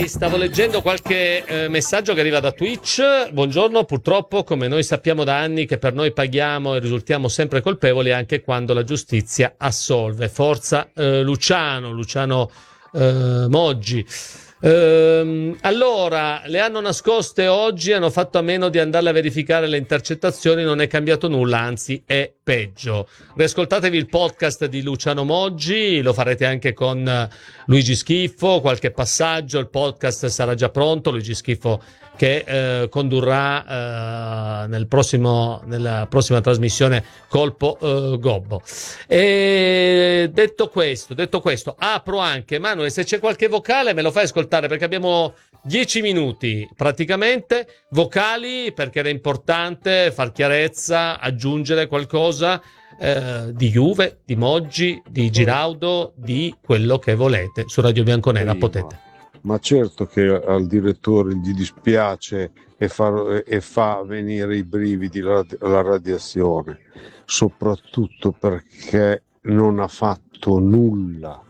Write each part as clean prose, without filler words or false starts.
Stavo leggendo qualche messaggio che arriva da Twitch. Buongiorno, purtroppo come noi sappiamo da anni che per noi paghiamo e risultiamo sempre colpevoli anche quando la giustizia assolve. Forza Luciano Moggi. Allora, le hanno nascoste oggi, hanno fatto a meno di andarle a verificare le intercettazioni, non è cambiato nulla, anzi è peggio. Riascoltatevi il podcast di Luciano Moggi, lo farete anche con Luigi Schiffo, qualche passaggio, il podcast sarà già pronto, Luigi Schiffo che condurrà nella prossima trasmissione Colpo Gobbo. E detto questo, apro anche, Manuel, se c'è qualche vocale me lo fai ascoltare perché abbiamo 10 minuti praticamente, vocali perché era importante far chiarezza, aggiungere qualcosa di Juve, di Moggi, di Giraudo, di quello che volete. Su Radio Bianconera potete. Ma certo che al direttore gli dispiace e fa venire i brividi la radiazione, soprattutto perché non ha fatto nulla,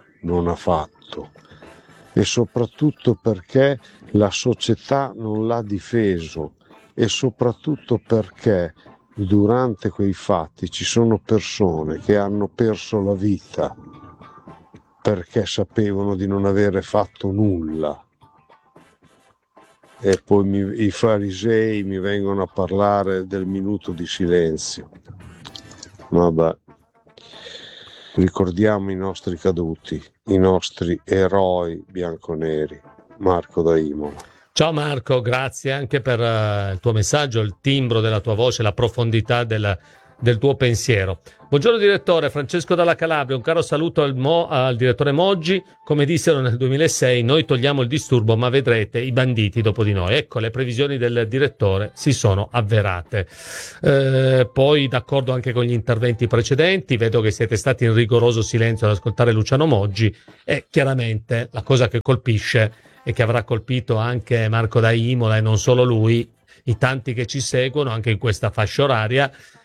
e soprattutto perché la società non l'ha difeso, e soprattutto perché durante quei fatti ci sono persone che hanno perso la vita perché sapevano di non avere fatto nulla. E poi i farisei mi vengono a parlare del minuto di silenzio. Vabbè, ricordiamo i nostri caduti, i nostri eroi bianconeri. Marco da Imola. Ciao Marco, grazie anche per il tuo messaggio, il timbro della tua voce, la profondità del tuo pensiero. Buongiorno direttore, Francesco dalla Calabria, un caro saluto al direttore Moggi. Come dissero nel 2006, noi togliamo il disturbo ma vedrete i banditi dopo di noi. Ecco, le previsioni del direttore si sono avverate. Poi d'accordo anche con gli interventi precedenti, vedo che siete stati in rigoroso silenzio ad ascoltare Luciano Moggi e chiaramente la cosa che colpisce e che avrà colpito anche Marco da Imola e non solo lui, i tanti che ci seguono anche in questa fascia oraria,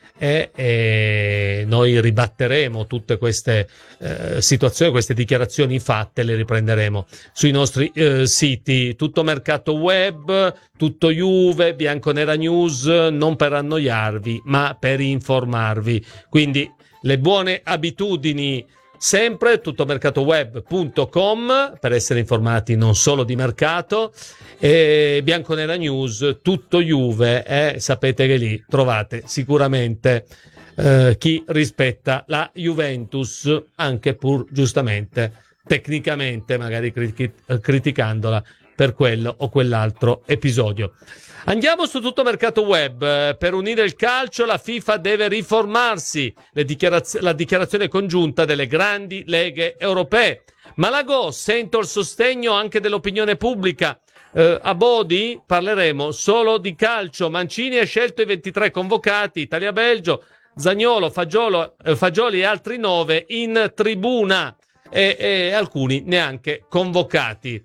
e noi ribatteremo tutte queste situazioni, queste dichiarazioni fatte, le riprenderemo sui nostri siti Tutto Mercato Web, Tutto Juve, Bianconera News, non per annoiarvi ma per informarvi, quindi le buone abitudini sempre, tuttomercatoweb.com per essere informati non solo di mercato, e Bianconera News, Tutto Juve, sapete che lì trovate sicuramente chi rispetta la Juventus, anche pur giustamente, tecnicamente magari criticandola per quello o quell'altro episodio. Andiamo su Tutto Mercato Web. Per unire il calcio la FIFA deve riformarsi. La dichiarazione congiunta delle grandi leghe europee. Malagò, sento il sostegno anche dell'opinione pubblica. A Bodi parleremo solo di calcio. Mancini ha scelto i 23 convocati, Italia-Belgio, Zaniolo, Fagioli e altri 9 in tribuna. E alcuni neanche convocati.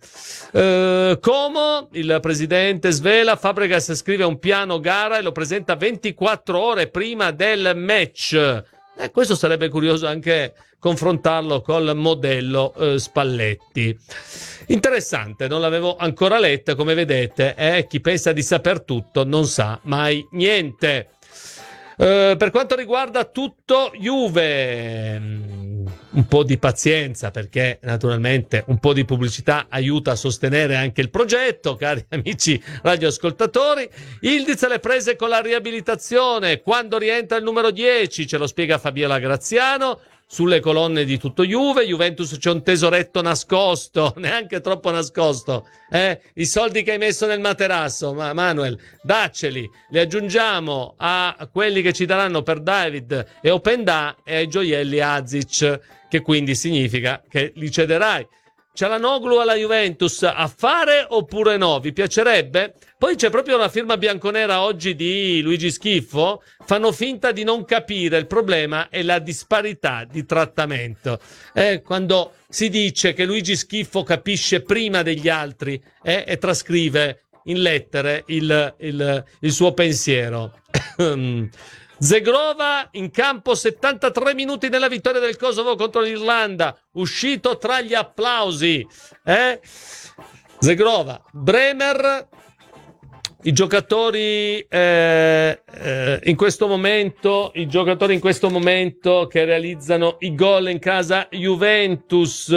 Como il presidente svela, Fabregas scrive un piano gara e lo presenta 24 ore prima del match. Questo sarebbe curioso anche confrontarlo col modello Spalletti. Interessante, non l'avevo ancora letta, come vedete, chi pensa di saper tutto non sa mai niente. Per quanto riguarda Tutto Juve, un po' di pazienza, perché naturalmente un po' di pubblicità aiuta a sostenere anche il progetto, cari amici radioascoltatori. Ildiz alle prese con la riabilitazione, quando rientra il numero 10, ce lo spiega Fabiola Graziano. Sulle colonne di Tutto Juve, Juventus c'è un tesoretto nascosto, neanche troppo nascosto, i soldi che hai messo nel materasso, Manuel, dacceli, li aggiungiamo a quelli che ci daranno per David e Openda e ai gioielli Azic, che quindi significa che li cederai. Cialanoglu alla Juventus, a fare oppure no? Vi piacerebbe? Poi c'è proprio una firma bianconera oggi di Luigi Schiffo, fanno finta di non capire il problema e la disparità di trattamento. Quando si dice che Luigi Schiffo capisce prima degli altri e trascrive in lettere il suo pensiero. Zegrova in campo 73 minuti nella vittoria del Kosovo contro l'Irlanda, uscito tra gli applausi. Zegrova, Bremer, i giocatori in questo momento che realizzano i gol in casa Juventus.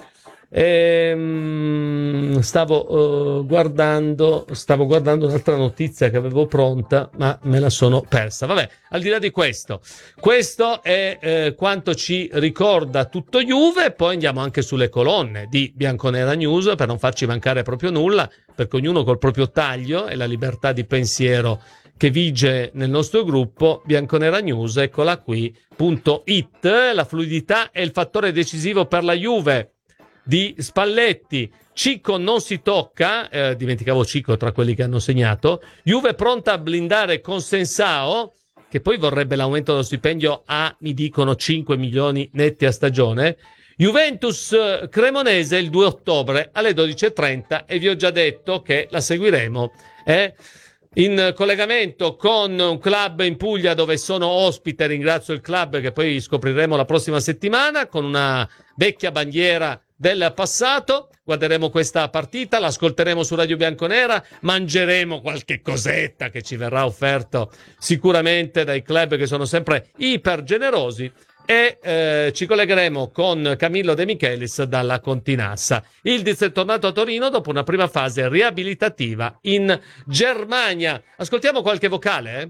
Stavo guardando un'altra notizia che avevo pronta, ma me la sono persa. Vabbè, al di là di questo è quanto ci ricorda tutto Juve. Poi andiamo anche sulle colonne di Bianconera News per non farci mancare proprio nulla, perché ognuno col proprio taglio e la libertà di pensiero che vige nel nostro gruppo. Bianconera News, eccola qui, .it. La fluidità è il fattore decisivo per la Juve di Spalletti. Cico non si tocca, dimenticavo Cico tra quelli che hanno segnato. Juve pronta a blindare Consensao, che poi vorrebbe l'aumento dello stipendio a, mi dicono, 5 milioni netti a stagione. Juventus Cremonese il 2 ottobre alle 12.30 e vi ho già detto che la seguiremo in collegamento con un club in Puglia dove sono ospite. Ringrazio il club che poi scopriremo la prossima settimana, con una vecchia bandiera del passato. Guarderemo questa partita, l'ascolteremo su Radio Bianconera, mangeremo qualche cosetta che ci verrà offerto sicuramente dai club che sono sempre iper generosi e ci collegheremo con Camillo De Michelis dalla Continassa. Il Diz è tornato a Torino dopo una prima fase riabilitativa in Germania. Ascoltiamo qualche vocale.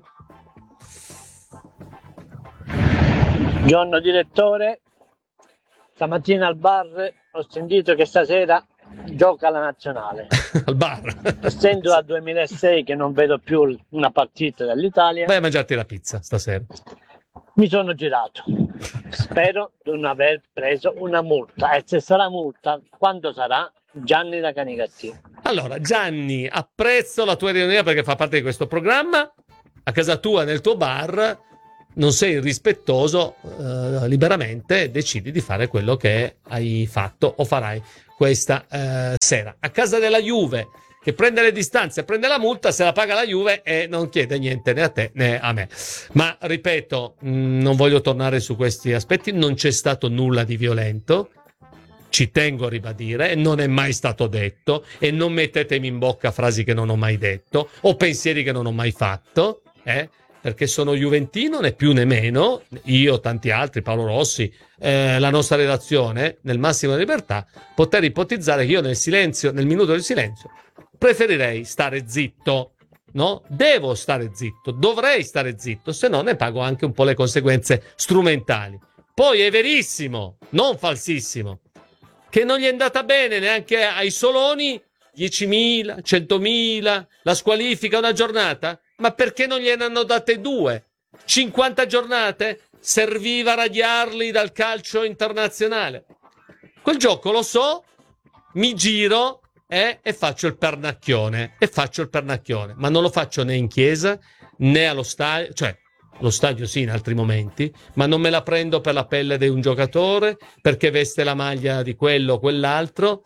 Buongiorno direttore, stamattina al bar ho sentito che stasera gioca la nazionale. Al bar. Essendo dal 2006 che non vedo più una partita dell'Italia, vai a mangiarti la pizza stasera. Mi sono girato. Spero di non aver preso una multa, e se sarà multa, quando sarà? Gianni da Canicattì. Allora, Gianni, apprezzo la tua ironia perché fa parte di questo programma. A casa tua, nel tuo bar, non sei irrispettoso, liberamente decidi di fare quello che hai fatto o farai questa sera. A casa della Juve, che prende le distanze, prende la multa, se la paga la Juve e non chiede niente né a te né a me. Ma ripeto, non voglio tornare su questi aspetti, non c'è stato nulla di violento, ci tengo a ribadire, non è mai stato detto, e non mettetemi in bocca frasi che non ho mai detto o pensieri che non ho mai fatto, perché sono juventino né più né meno, io, tanti altri, Paolo Rossi, la nostra redazione, nel massimo di libertà, poter ipotizzare che io nel silenzio, nel minuto del silenzio, preferirei stare zitto, no? Devo stare zitto, dovrei stare zitto, se no ne pago anche un po' le conseguenze strumentali. Poi è verissimo, non falsissimo, che non gli è andata bene neanche ai Soloni, 10.000, 100.000, la squalifica una giornata, ma perché non gliene hanno date 2? 50 giornate? Serviva radiarli dal calcio internazionale. Quel gioco lo so, mi giro e faccio il pernacchione, ma non lo faccio né in chiesa né allo stadio, cioè lo stadio sì in altri momenti, ma non me la prendo per la pelle di un giocatore perché veste la maglia di quello o quell'altro,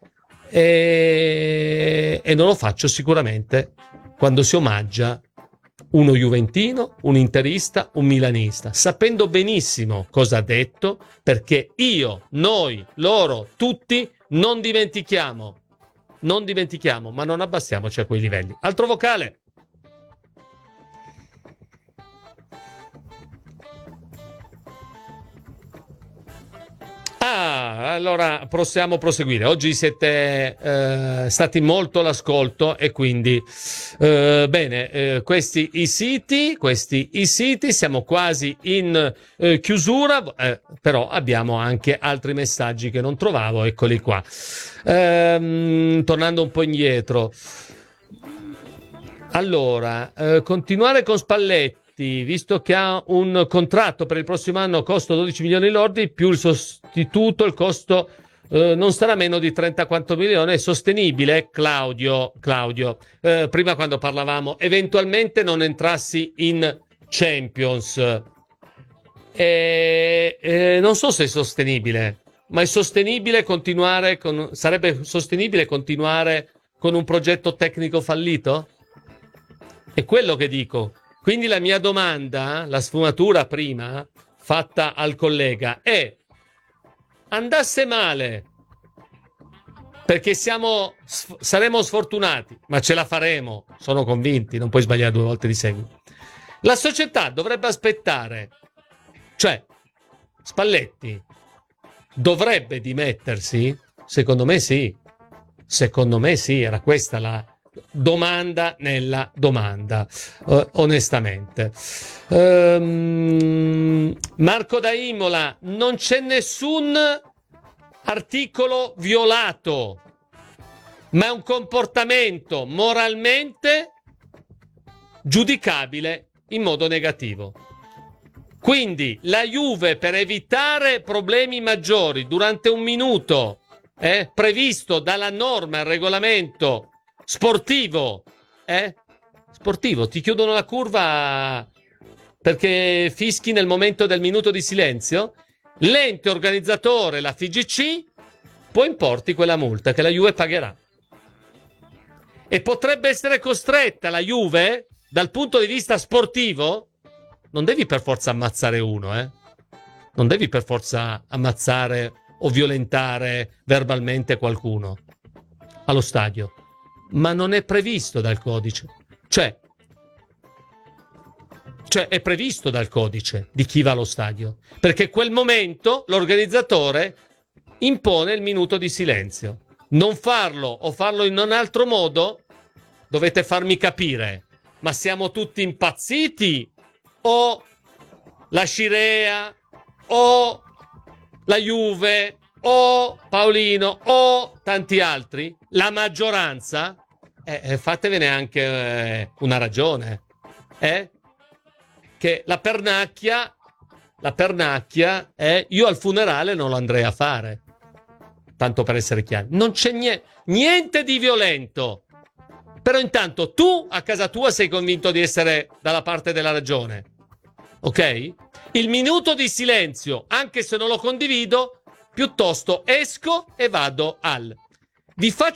e non lo faccio sicuramente quando si omaggia uno juventino, un interista, un milanista, sapendo benissimo cosa ha detto, perché io, noi, loro, tutti non dimentichiamo, ma non abbassiamoci a quei livelli. Altro vocale. Allora possiamo proseguire. Oggi siete stati molto all'ascolto e quindi bene, questi i siti, siamo quasi in chiusura, però abbiamo anche altri messaggi che non trovavo, eccoli qua. Tornando un po' indietro. Allora, continuare con Spalletti, visto che ha un contratto per il prossimo anno costo 12 milioni lordi, più il sostituto, il costo non sarà meno di 34 milioni, è sostenibile? Claudio, prima quando parlavamo, eventualmente non entrassi in Champions, non so se è sostenibile, ma è sostenibile sarebbe sostenibile continuare con un progetto tecnico fallito? È quello che dico. Quindi la mia domanda, la sfumatura prima fatta al collega è: andasse male perché saremo sfortunati, ma ce la faremo, sono convinti, non puoi sbagliare 2 volte di seguito. La società dovrebbe aspettare, cioè Spalletti dovrebbe dimettersi? Secondo me sì, era questa la domanda nella domanda, onestamente. Marco da Imola, non c'è nessun articolo violato, ma è un comportamento moralmente giudicabile in modo negativo. Quindi la Juve, per evitare problemi maggiori durante un minuto previsto dalla norma, il regolamento sportivo, ti chiudono la curva perché fischi nel momento del minuto di silenzio, l'ente organizzatore, la FIGC, può importi quella multa che la Juve pagherà. E potrebbe essere costretta la Juve, dal punto di vista sportivo, non devi per forza ammazzare uno, non devi per forza ammazzare o violentare verbalmente qualcuno allo stadio, ma non è previsto dal codice. Cioè è previsto dal codice di chi va allo stadio, perché quel momento l'organizzatore impone il minuto di silenzio. Non farlo o farlo in un altro modo, dovete farmi capire, ma siamo tutti impazziti o la Scirea o la Juve o Paolino o tanti altri, la maggioranza, fatevene anche una ragione, che la pernacchia io al funerale non lo andrei a fare, tanto per essere chiari, non c'è niente di violento, però intanto tu a casa tua sei convinto di essere dalla parte della ragione, ok? Il minuto di silenzio, anche se non lo condivido, piuttosto esco e vado al... Vi faccio